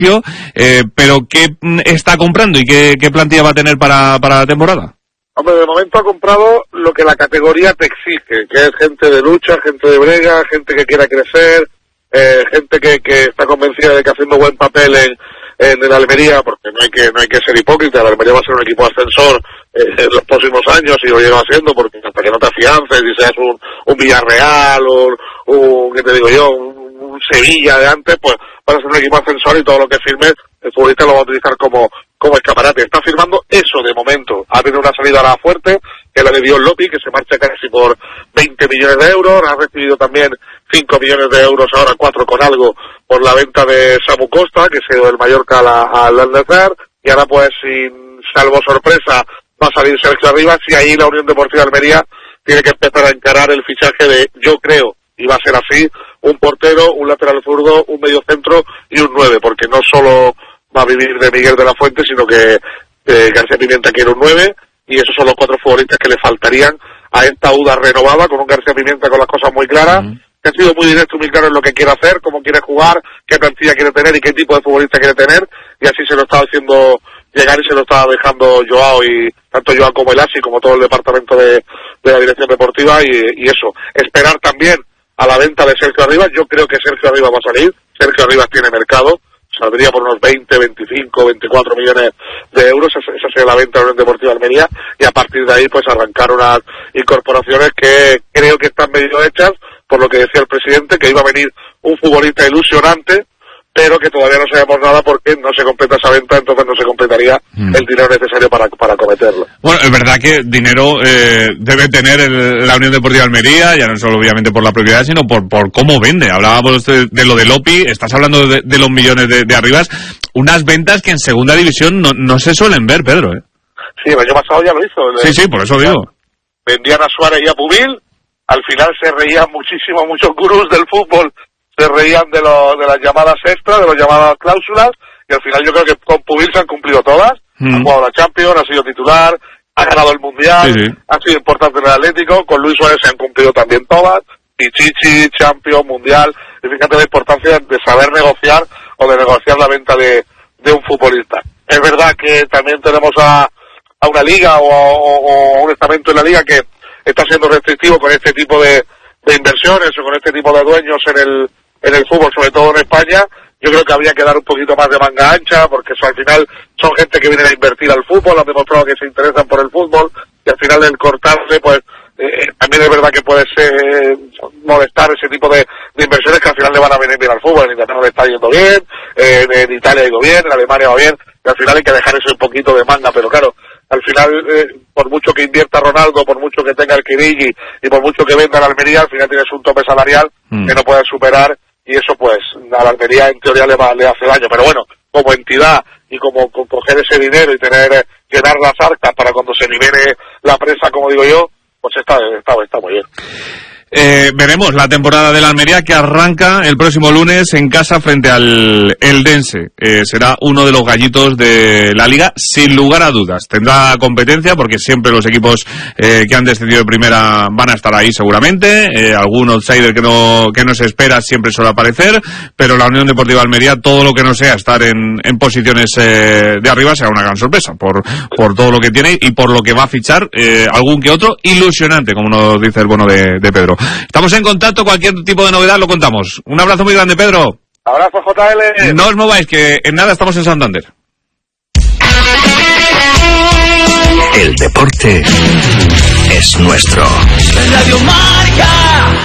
pero ¿qué está comprando y qué plantilla va a tener para la temporada? Hombre, de momento ha comprado lo que la categoría te exige, que es gente de lucha, gente de brega, gente que quiera crecer, gente que está convencida de que haciendo buen papel en el Almería, porque no hay que ser hipócrita, el Almería va a ser un equipo ascensor en los próximos años y lo lleva haciendo, porque hasta que no te afiances y seas un Villarreal o un ¿qué te digo yo? Un Sevilla de antes, pues vas a ser un equipo ascensor y todo lo que firmes el futbolista lo va a utilizar como escaparate. Está firmando eso de momento. Ha tenido una salida ahora fuerte, que la de Dion Lopi, que se marcha casi por 20 millones de euros. Ha recibido también 5 millones de euros, ahora 4 con algo, por la venta de Samu Costa, que se ha ido del Mallorca al Al-Nassr. Y ahora, pues, sin salvo sorpresa, va a salir Sergio Arribas, y ahí la Unión Deportiva Almería tiene que empezar a encarar el fichaje de, yo creo, y va a ser así, un portero, un lateral zurdo, un mediocentro y un 9, porque no solo va a vivir de Miguel de la Fuente, sino que García Pimienta quiere un 9, y esos son los 4 futbolistas que le faltarían a esta UDA renovada, con un García Pimienta con las cosas muy claras, que ha sido muy directo y muy claro en lo que quiere hacer, cómo quiere jugar, qué plantilla quiere tener y qué tipo de futbolista quiere tener, y así se lo estaba haciendo llegar y se lo estaba dejando Joao, y tanto Joao como el ASI, como todo el departamento de la dirección deportiva, y eso. Esperar también a la venta de Sergio Arribas. Yo creo que Sergio Arribas va a salir. Sergio Arribas tiene mercado, saldría por unos 20, 25, 24 millones de euros, esa sería la venta de la Unión Deportiva Almería, y a partir de ahí pues arrancar unas incorporaciones que creo que están medio hechas, por lo que decía el presidente, que iba a venir un futbolista ilusionante, pero que todavía no sabemos nada porque no se completa esa venta, entonces no se completaría el dinero necesario para acometerlo. Bueno, es verdad que dinero debe tener la Unión Deportiva Almería, ya no solo obviamente por la propiedad, sino por cómo vende. Hablábamos de lo de Lopi, estás hablando de los millones de Arribas, unas ventas que en segunda división no se suelen ver, Pedro, ¿eh? Sí, el año pasado ya lo hizo. Sí, por eso digo. Vendían a Suárez y a Pubil, al final se reían muchísimo, muchos gurús del fútbol se reían de las llamadas extras, de las llamadas cláusulas, y al final yo creo que con Pubil se han cumplido todas. Ha jugado la Champions, ha sido titular, ha ganado el Mundial, ha sido importante en el Atlético, con Luis Suárez se han cumplido también todas, Pichichi, Champions, Mundial, y fíjate la importancia de saber negociar o de negociar la venta de un futbolista. Es verdad que también tenemos a una liga o a un estamento en la liga que está siendo restrictivo con este tipo de inversiones o con este tipo de dueños en el fútbol, sobre todo en España. Yo creo que habría que dar un poquito más de manga ancha, porque eso al final son gente que viene a invertir al fútbol, han demostrado que se interesan por el fútbol, y al final el cortarse, pues también es verdad que puede ser molestar ese tipo de inversiones que al final le van a venir bien al fútbol. En Inglaterra le está yendo bien, en Italia ha ido bien, en Alemania va bien, y al final hay que dejar eso un poquito de manga, pero claro, al final, por mucho que invierta Ronaldo, por mucho que tenga el Kirigi y por mucho que venda la Almería, al final tienes un tope salarial que no puedes superar, y eso pues a la Almería en teoría le hace daño. Pero bueno, como entidad y como coger ese dinero y llenar las arcas para cuando se libere la presa, como digo yo, pues está muy bien. Veremos la temporada de la Almería, que arranca el próximo lunes en casa frente al Eldense. Será uno de los gallitos de la liga, sin lugar a dudas. Tendrá competencia porque siempre los equipos que han descendido de primera van a estar ahí seguramente. Algún outsider que no se espera siempre suele aparecer, pero la Unión Deportiva Almería, todo lo que no sea estar en posiciones de arriba, será una gran sorpresa por todo lo que tiene y por lo que va a fichar algún que otro ilusionante, como nos dice el bono de Pedro. Estamos en contacto, cualquier tipo de novedad lo contamos. Un abrazo muy grande, Pedro. Abrazo, JL. No os mováis, que en nada estamos en Santander. El deporte es nuestro. Radio Marca.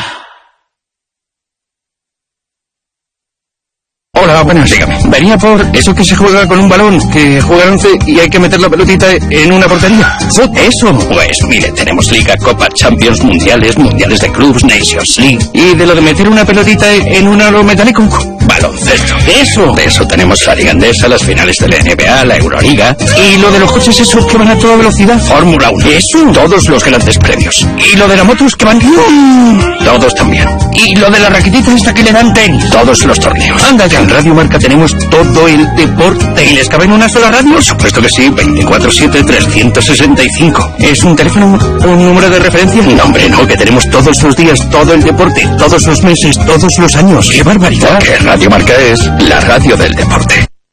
Hola, buenas. Dígame. Venía por eso que se juega con un balón, que juega 11 y hay que meter la pelotita en una portería. Eso. Pues mire, tenemos Liga, Copa, Champions, Mundiales de clubs, Nations League. ¿Y de lo de meter una pelotita en un aro metálico? Baloncesto. Eso. De eso tenemos la Liga Endesa, las finales de la NBA, la Euroliga. ¿Y lo de los coches esos que van a toda velocidad? Fórmula 1. Eso. Todos los grandes premios. ¿Y lo de las motos que van? Todos también. ¿Y lo de la raquetita esta que le dan tenis? Todos los torneos. Anda ya. En Radio Marca tenemos todo el deporte. ¿Y les cabe en una sola radio? Por supuesto que sí, 24/7, 365. ¿Es un teléfono, un número de referencia? No, hombre, no, que tenemos todos los días, todo el deporte, todos los meses, todos los años. ¡Qué barbaridad! Que Radio Marca es la radio del deporte.